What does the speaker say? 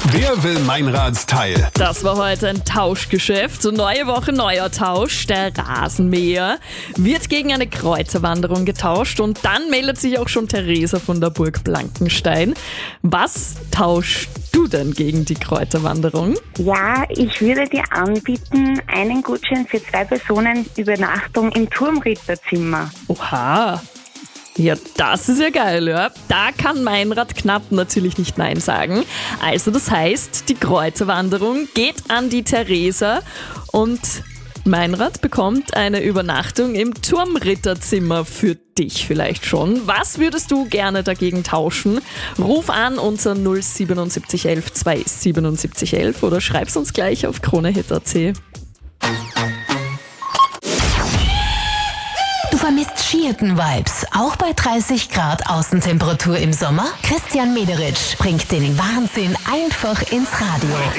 Wer will Meinrads Teil? Das war heute ein Tauschgeschäft. So neue Woche, neuer Tausch. Der Rasenmäher wird gegen eine Kreuzerwanderung getauscht und dann meldet sich auch schon Theresa von der Burg Blankenstein. Was tauschst du denn gegen die Kreuzerwanderung? Ja, ich würde dir anbieten, einen Gutschein für 2 Personen Übernachtung im Turmritterzimmer. Oha. Ja, das ist ja geil, ja. Da kann Meinrad knapp natürlich nicht Nein sagen. Also das heißt, die Kreuzerwanderung geht an die Theresa und Meinrad bekommt eine Übernachtung im Turmritterzimmer für dich vielleicht schon. Was würdest du gerne dagegen tauschen? Ruf an unter 07711 27711 oder schreib's uns gleich auf kronehit.at. Du vermisst Skihütten-Vibes, auch bei 30 Grad Außentemperatur im Sommer? Christian Mederitsch bringt den Wahnsinn einfach ins Radio.